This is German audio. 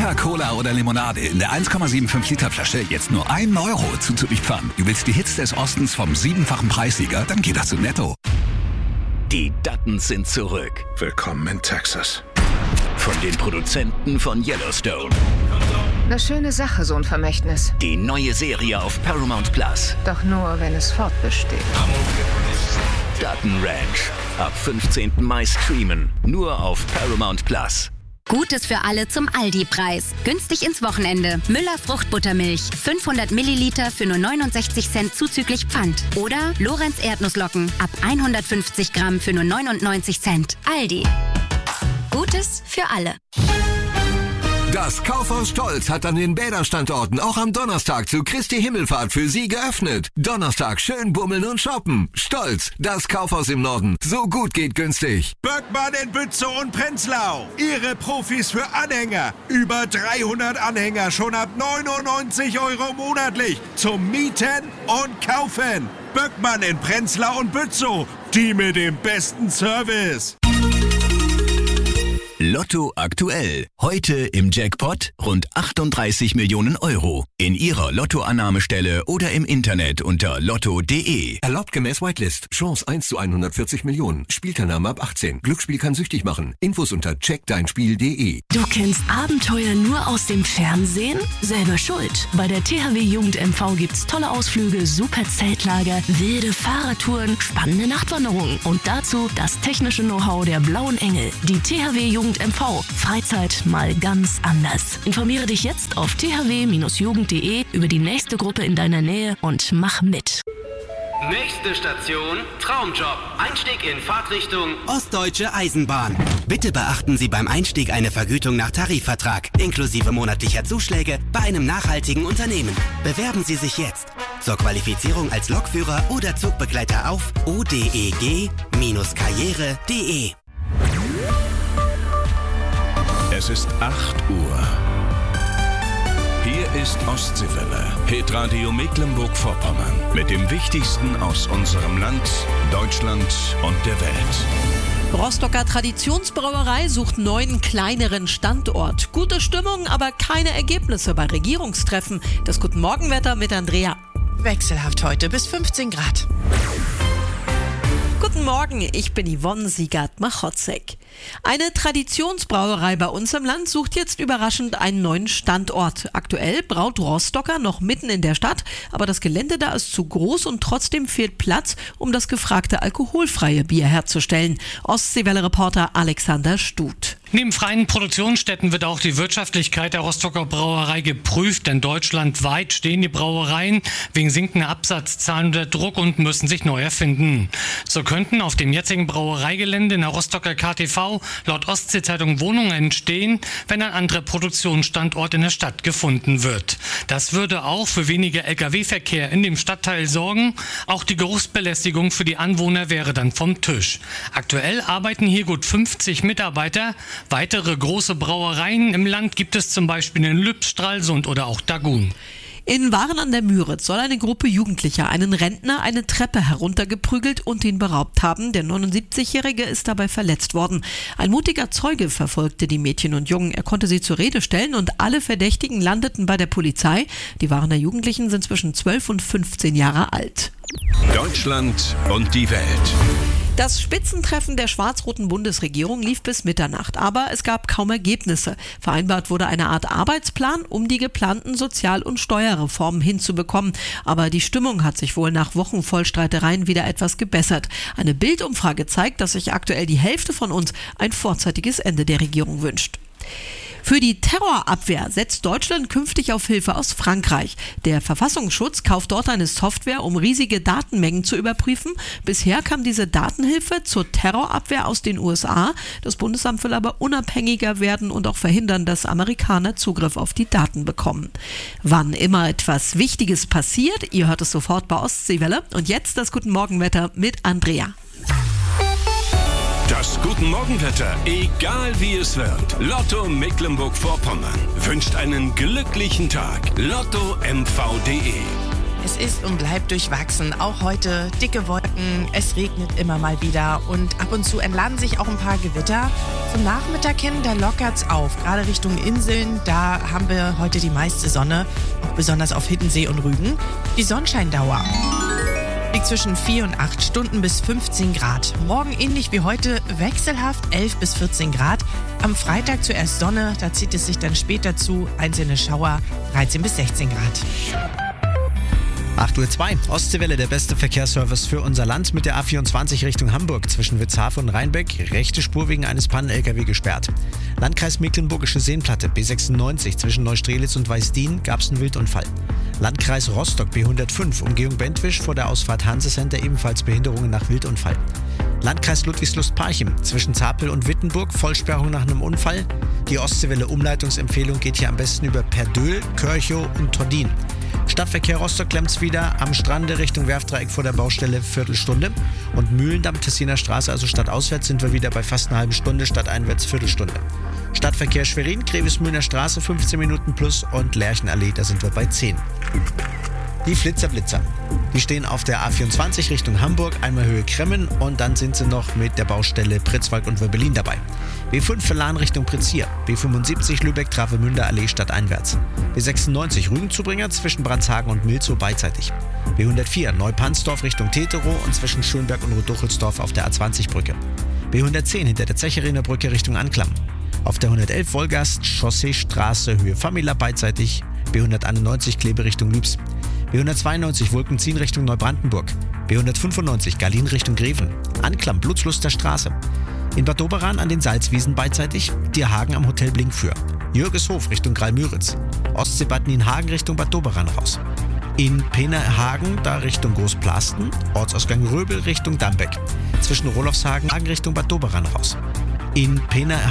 Fanta, Cola oder Limonade in der 1,75 Liter Flasche jetzt nur 1 Euro zuzulieferern. Du willst die Hits des Ostens vom 7-fachen Preissieger? Dann geht das zu Netto. Die Duttons sind zurück. Willkommen in Texas. Von den Produzenten von Yellowstone. Eine schöne Sache, so ein Vermächtnis. Die neue Serie auf Paramount Plus. Doch nur, wenn es fortbesteht. Dutton Ranch. Ab 15. Mai streamen. Nur auf Paramount Plus. Gutes für alle zum Aldi-Preis. Günstig ins Wochenende. Müller Fruchtbuttermilch. 500 Milliliter für nur 69 Cent zuzüglich Pfand. Oder Lorenz Erdnusslocken. Ab 150 Gramm für nur 99 Cent. Aldi. Gutes für alle. Das Kaufhaus Stolz hat an den Bäderstandorten auch am Donnerstag zu Christi Himmelfahrt für Sie geöffnet. Donnerstag schön bummeln und shoppen. Stolz, das Kaufhaus im Norden. So gut geht günstig. Böckmann in Bützow und Prenzlau. Ihre Profis für Anhänger. Über 300 Anhänger schon ab 99 Euro monatlich. Zum Mieten und Kaufen. Böckmann in Prenzlau und Bützow. Die mit dem besten Service. Lotto aktuell. Heute im Jackpot rund 38 Millionen Euro. In Ihrer Lottoannahmestelle oder im Internet unter lotto.de. Erlaubt gemäß Whitelist. Chance 1 zu 140 Millionen. Spielteilnahme ab 18. Glücksspiel kann süchtig machen. Infos unter checkdeinspiel.de. Du kennst Abenteuer nur aus dem Fernsehen? Selber schuld. Bei der THW Jugend MV gibt's tolle Ausflüge, super Zeltlager, wilde Fahrradtouren, spannende Nachtwanderungen und dazu das technische Know-how der Blauen Engel. Die THW Jugend MV. Freizeit mal ganz anders. Informiere dich jetzt auf thw-jugend.de über die nächste Gruppe in deiner Nähe und mach mit. Nächste Station, Traumjob. Einstieg in Fahrtrichtung Ostdeutsche Eisenbahn. Bitte beachten Sie beim Einstieg eine Vergütung nach Tarifvertrag, inklusive monatlicher Zuschläge bei einem nachhaltigen Unternehmen. Bewerben Sie sich jetzt zur Qualifizierung als Lokführer oder Zugbegleiter auf odeg-karriere.de. Es ist 8 Uhr. Hier ist Ostseewelle, Hitradio Mecklenburg-Vorpommern. Mit dem Wichtigsten aus unserem Land, Deutschland und der Welt. Rostocker Traditionsbrauerei sucht neuen, kleineren Standort. Gute Stimmung, aber keine Ergebnisse bei Regierungstreffen. Das Guten Morgenwetter mit Andrea. Wechselhaft heute bis 15 Grad. Guten Morgen, ich bin Yvonne Siegert-Machotzek. Eine Traditionsbrauerei bei uns im Land sucht jetzt überraschend einen neuen Standort. Aktuell braut Rostocker noch mitten in der Stadt, aber das Gelände da ist zu groß und trotzdem fehlt Platz, um das gefragte alkoholfreie Bier herzustellen. Ostseewelle-Reporter Alexander Stut. Neben freien Produktionsstätten wird auch die Wirtschaftlichkeit der Rostocker Brauerei geprüft, denn deutschlandweit stehen die Brauereien wegen sinkender Absatzzahlen unter Druck und müssen sich neu erfinden. So könnten auf dem jetzigen Brauereigelände in der Rostocker KTV laut Ostsee-Zeitung Wohnungen entstehen, wenn ein anderer Produktionsstandort in der Stadt gefunden wird. Das würde auch für weniger Lkw-Verkehr in dem Stadtteil sorgen. Auch die Geruchsbelästigung für die Anwohner wäre dann vom Tisch. Aktuell arbeiten hier gut 50 Mitarbeiter. Weitere große Brauereien im Land gibt es zum Beispiel in Lübs, Stralsund oder auch Dagun. In Waren an der Müritz soll eine Gruppe Jugendlicher einen Rentner eine Treppe heruntergeprügelt und ihn beraubt haben. Der 79-Jährige ist dabei verletzt worden. Ein mutiger Zeuge verfolgte die Mädchen und Jungen. Er konnte sie zur Rede stellen und alle Verdächtigen landeten bei der Polizei. Die Warener Jugendlichen sind zwischen 12 und 15 Jahre alt. Deutschland und die Welt. Das Spitzentreffen der schwarz-roten Bundesregierung lief bis Mitternacht, aber es gab kaum Ergebnisse. Vereinbart wurde eine Art Arbeitsplan, um die geplanten Sozial- und Steuerreformen hinzubekommen. Aber die Stimmung hat sich wohl nach Wochen voll Streitereien wieder etwas gebessert. Eine Bildumfrage zeigt, dass sich aktuell die Hälfte von uns ein vorzeitiges Ende der Regierung wünscht. Für die Terrorabwehr setzt Deutschland künftig auf Hilfe aus Frankreich. Der Verfassungsschutz kauft dort eine Software, um riesige Datenmengen zu überprüfen. Bisher kam diese Datenhilfe zur Terrorabwehr aus den USA. Das Bundesamt will aber unabhängiger werden und auch verhindern, dass Amerikaner Zugriff auf die Daten bekommen. Wann immer etwas Wichtiges passiert, ihr hört es sofort bei Ostseewelle. Und jetzt das Guten Morgenwetter mit Andrea. Das Guten Morgenwetter, egal wie es wird. Lotto Mecklenburg-Vorpommern wünscht einen glücklichen Tag. lottomv.de Es ist und bleibt durchwachsen. Auch heute dicke Wolken, es regnet immer mal wieder und ab und zu entladen sich auch ein paar Gewitter. Zum Nachmittag hin, da lockert's auf. Gerade Richtung Inseln, da haben wir heute die meiste Sonne, auch besonders auf Hiddensee und Rügen. Die Sonnenscheindauer liegt zwischen 4 und 8 Stunden bis 15 Grad. Morgen ähnlich wie heute wechselhaft 11 bis 14 Grad. Am Freitag zuerst Sonne, da zieht es sich dann später zu. Einzelne Schauer 13 bis 16 Grad. 8:02 Uhr. Ostseewelle, der beste Verkehrsservice für unser Land mit der A24 Richtung Hamburg zwischen Witzhafen und Rheinbeck. Rechte Spur wegen eines Pannen-LKW gesperrt. Landkreis Mecklenburgische Seenplatte, B96 zwischen Neustrelitz und Weißdien gab es einen Wildunfall. Landkreis Rostock, B105, Umgehung Bentwisch vor der Ausfahrt Hanse-Center ebenfalls Behinderungen nach Wildunfall. Landkreis Ludwigslust-Parchim zwischen Zapel und Wittenburg, Vollsperrung nach einem Unfall. Die Ostseewelle-Umleitungsempfehlung geht hier am besten über Perdöhl, Körchow und Tordin. Stadtverkehr Rostock klemmt's wieder am Strande Richtung Werftdreieck vor der Baustelle Viertelstunde. Und Mühlendamm, Tessiner Straße, also stadtauswärts, sind wir wieder bei fast einer halben Stunde, stadteinwärts Viertelstunde. Stadtverkehr Schwerin, Grevesmühlener Straße 15 Minuten plus und Lerchenallee, da sind wir bei 10. Die Flitzer-Blitzer. Die stehen auf der A24 Richtung Hamburg, einmal Höhe Kremmen und dann sind sie noch mit der Baustelle Pritzwalk und Wöbbelin dabei. B5 Verlan Richtung Pritzhier, B75 Lübeck-Travemünder Allee stadteinwärts. B96 Rügenzubringer zwischen Brandshagen und Milzow beidseitig. B104 Neupansdorf Richtung Teterow und zwischen Schönberg und Roduchelsdorf auf der A20-Brücke. B110 hinter der Zecheriner Brücke Richtung Anklam. Auf der 111 Wolgast Chausseestraße Höhe Famila beidseitig. B191 Klebe Richtung Lübs. B192 Wolkenziehen Richtung Neubrandenburg. B195 Gallien Richtung Greven. Anklam Blutsluster Straße. In Bad Doberan an den Salzwiesen beidseitig. Dierhagen am Hotel Blinkfür. Jürgeshof Richtung Graal-Müritz. Ostsee-Bad Nienhagen Richtung Bad Doberan raus. In Penerhagen da Richtung Großplasten. Ortsausgang Röbel Richtung Dambeck. Zwischen Rolofshagen Richtung Bad Doberan raus. In Penerhagen